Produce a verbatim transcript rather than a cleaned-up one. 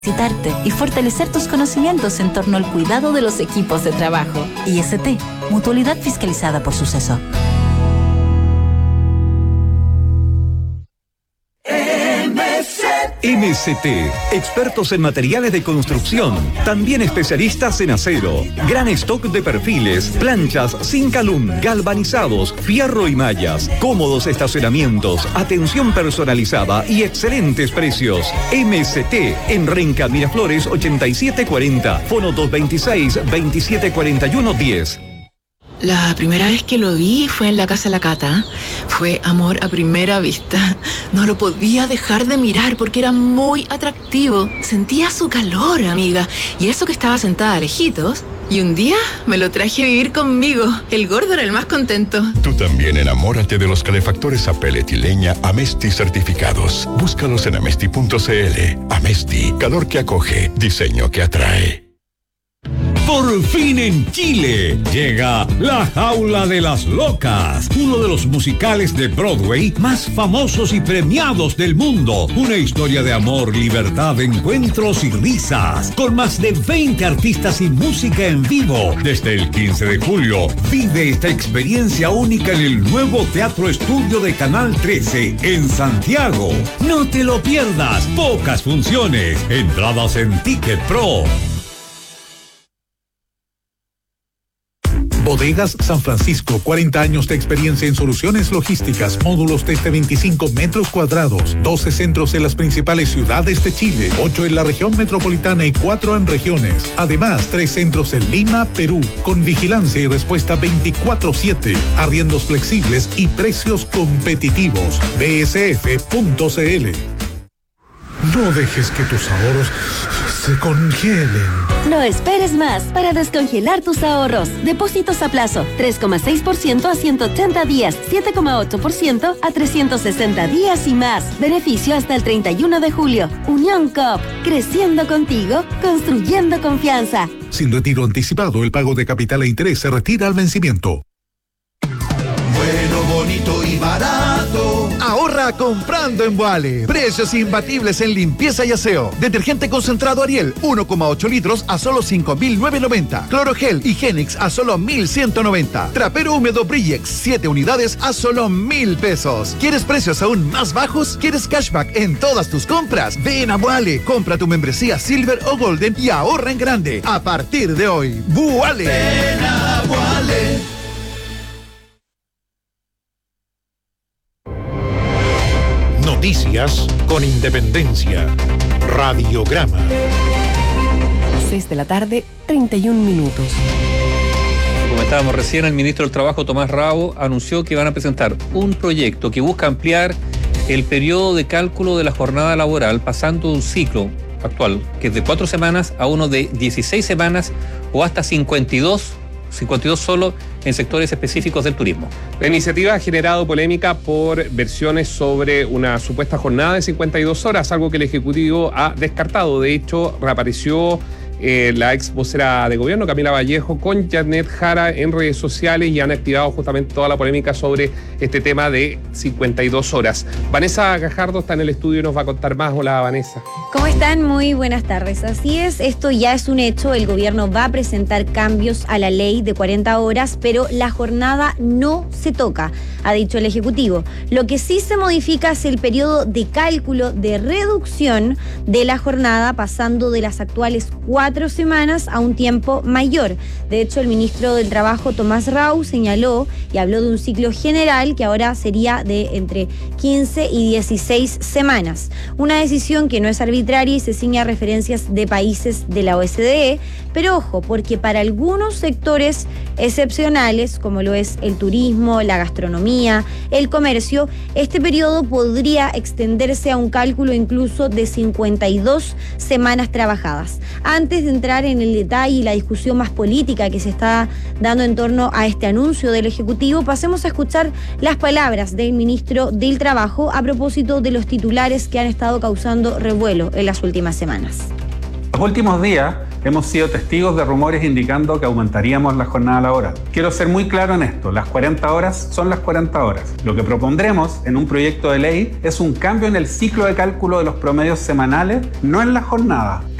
Capacitarte y fortalecer tus conocimientos en torno al cuidado de los equipos de trabajo. I S T, Mutualidad Fiscalizada por Suceso. M C T, expertos en materiales de construcción, también especialistas en acero, gran stock de perfiles, planchas, Zinc-Alum, galvanizados, fierro y mallas, cómodos estacionamientos, atención personalizada y excelentes precios. M C T, en Renca Miraflores ochenta y siete cuarenta, fono dos veintiséis, veintisiete cuarenta y uno diez. La primera vez que lo vi fue en la casa de la Cata. Fue amor a primera vista. No lo podía dejar de mirar porque era muy atractivo. Sentía su calor, amiga. Y eso que estaba sentada lejitos. Y un día me lo traje a vivir conmigo. El gordo era el más contento. Tú también enamórate de los calefactores a pellet y leña Amesti certificados. Búscalos en amesti punto c l. Amesti, calor que acoge, diseño que atrae. Por fin en Chile llega La Jaula de las Locas, uno de los musicales de Broadway más famosos y premiados del mundo. Una historia de amor, libertad, encuentros y risas, con más de veinte artistas y música en vivo. Desde el quince de julio, vive esta experiencia única en el nuevo Teatro Estudio de Canal trece en Santiago. No te lo pierdas, pocas funciones, entradas en Ticket Pro. Bodegas San Francisco, cuarenta años de experiencia en soluciones logísticas, módulos desde veinticinco metros cuadrados, doce centros en las principales ciudades de Chile, ocho en la región metropolitana y cuatro en regiones. Además, tres centros en Lima, Perú, con vigilancia y respuesta veinticuatro siete, arriendos flexibles y precios competitivos. B S F punto c l. No dejes que tus ahorros se congelen. No esperes más para descongelar tus ahorros. Depósitos a plazo, tres coma seis por ciento a ciento ochenta días, siete coma ocho por ciento a trescientos sesenta días y más. Beneficio hasta el treinta y uno de julio. Unión Coop, creciendo contigo, construyendo confianza. Sin retiro anticipado, el pago de capital e interés se retira al vencimiento. Bueno, bonito y barato. Ahorra comprando en Boale. Precios imbatibles en limpieza y aseo. Detergente concentrado Ariel, uno coma ocho litros a solo cinco mil novecientos noventa. Clorogel y Genix a solo mil ciento noventa. Trapero húmedo Brillex, siete unidades a solo mil pesos. ¿Quieres precios aún más bajos? ¿Quieres cashback en todas tus compras? Ven a Boale. Compra tu membresía Silver o Golden y ahorra en grande. A partir de hoy, Boale. Ven a Boale. Noticias con independencia. Radiograma. seis de la tarde, treinta y un minutos. Comentábamos recién, el ministro del Trabajo, Tomás Rao, anunció que van a presentar un proyecto que busca ampliar el periodo de cálculo de la jornada laboral, pasando de un ciclo actual, que es de cuatro semanas, a uno de dieciséis semanas o hasta cincuenta y dos, cincuenta y dos solo en sectores específicos del turismo. La iniciativa ha generado polémica por versiones sobre una supuesta jornada de cincuenta y dos horas, algo que el Ejecutivo ha descartado. De hecho, reapareció eh, la ex vocera de gobierno, Camila Vallejo, con Janet Jara en redes sociales y han activado justamente toda la polémica sobre este tema de cincuenta y dos horas. Vanessa Gajardo está en el estudio y nos va a contar más. Hola, Vanessa. ¿Cómo están? Muy buenas tardes. Así es, esto ya es un hecho. El gobierno va a presentar cambios a la ley de cuarenta horas, pero la jornada no se toca, ha dicho el Ejecutivo. Lo que sí se modifica es el periodo de cálculo de reducción de la jornada, pasando de las actuales cuatro semanas a un tiempo mayor. De hecho, el ministro del Trabajo, Tomás Rao, señaló y habló de un ciclo general que ahora sería de entre quince y dieciséis semanas. Una decisión que no es arbitraria y se ciña a referencias de países de la O E C D E, pero ojo, porque para algunos sectores excepcionales, como lo es el turismo, la gastronomía, el comercio, este periodo podría extenderse a un cálculo incluso de cincuenta y dos semanas trabajadas. Antes de entrar en el detalle y la discusión más política que se está dando en torno a este anuncio del Ejecutivo, pasemos a escuchar las palabras del ministro del Trabajo a propósito de los titulares que han estado causando revuelo en las últimas semanas. Los últimos días hemos sido testigos de rumores indicando que aumentaríamos la jornada laboral. Quiero ser muy claro en esto, las cuarenta horas son las cuarenta horas. Lo que propondremos en un proyecto de ley es un cambio en el ciclo de cálculo de los promedios semanales, no en la jornada.